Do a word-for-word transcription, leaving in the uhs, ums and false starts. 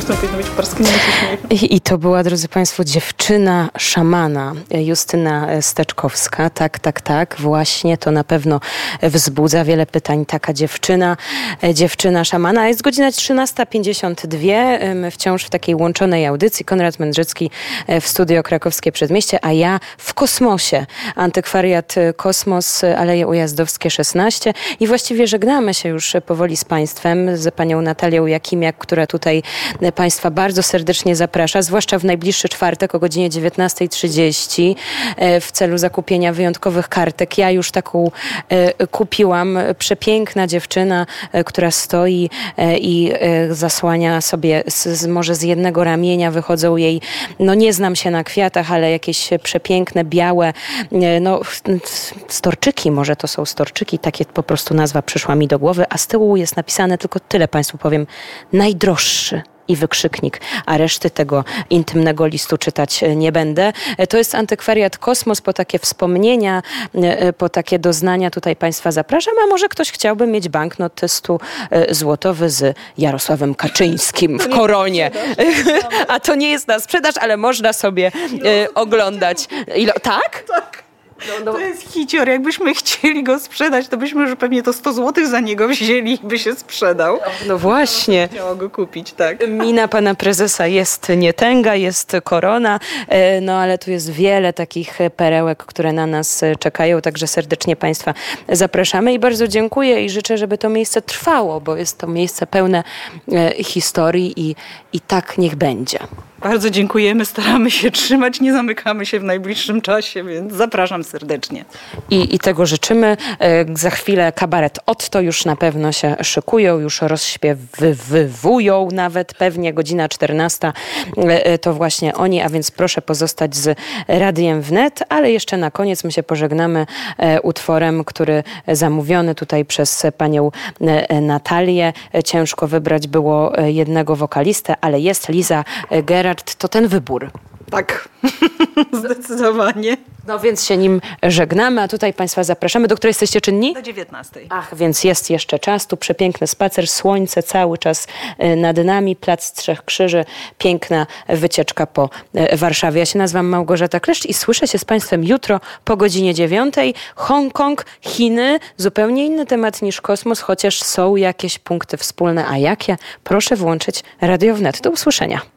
prostu powinno być parsknięcie śmiechem. I, I to była, drodzy Państwo, dziewczyna szamana, Justyna Steczkowska. Tak, tak, tak. Właśnie to na pewno wzbudza wiele pytań. Taka dziewczyna, dziewczyna szamana. Jest godzina trzynasta pięćdziesiąt dwa. My wciąż w takiej łączonej audycji. Konrad Mędrzycki w studio Krakowskie Przedmieście, a ja w kosmosie. Antykwariat Kosmos, Aleje Ujazdowskie szesnaście. I właściwie żegnamy się już powoli z Państwem, z panią Natalią Jakimiak, która tutaj Państwa bardzo serdecznie zaprasza, zwłaszcza w najbliższy czwartek o godzinie dziewiętnasta trzydzieści w celu zakupienia wyjątkowych kartek. Ja już taką kupiłam. Przepiękna dziewczyna, która stoi i zasłania sobie, z, może z jednego ramienia wychodzą jej, no nie znam się na kwiatach, ale jakieś przepiękne, białe, no storczyki, może to są storczyki, takie po prostu nazwa przyszła mi do głowy, a z tyłu jest napisane, tylko tyle Państwu powiem, najdroższy i wykrzyknik, a reszty tego intymnego listu czytać nie będę. To jest Antykwariat Kosmos. Po takie wspomnienia, po takie doznania tutaj Państwa zapraszam, a może ktoś chciałby mieć banknot stu złotowy z Jarosławem Kaczyńskim w koronie. A to nie jest na sprzedaż, ale można sobie oglądać. Ilo, tak? Tak. No, no. To jest hicior. Jakbyśmy chcieli go sprzedać, to byśmy już pewnie to sto złotych za niego wzięli i by się sprzedał. No właśnie. Chciało go kupić, tak. Mina pana prezesa jest nietęga, jest korona, no ale tu jest wiele takich perełek, które na nas czekają, także serdecznie Państwa zapraszamy i bardzo dziękuję i życzę, żeby to miejsce trwało, bo jest to miejsce pełne historii i, i tak niech będzie. Bardzo dziękujemy, staramy się trzymać, nie zamykamy się w najbliższym czasie, więc zapraszam serdecznie. I, i tego życzymy. Za chwilę kabaret Otto już na pewno się szykują, już rozśpiewywują nawet, pewnie godzina czternasta to właśnie oni, a więc proszę pozostać z Radiem Wnet, ale jeszcze na koniec my się pożegnamy utworem, który zamówiony tutaj przez panią Natalię. Ciężko wybrać było jednego wokalistę, ale jest Liza Gerard. To ten wybór. Tak, zdecydowanie. No więc się nim żegnamy, a tutaj Państwa zapraszamy. Do której jesteście czynni? Do dziewiętnastej. Ach, więc jest jeszcze czas. Tu przepiękny spacer, słońce cały czas nad nami, Plac Trzech Krzyży, piękna wycieczka po Warszawie. Ja się nazywam Małgorzata Kleszcz i słyszę się z Państwem jutro po godzinie dziewiątej. Hongkong, Chiny, zupełnie inny temat niż kosmos, chociaż są jakieś punkty wspólne. A jakie? Proszę włączyć Radio Wnet. Do usłyszenia.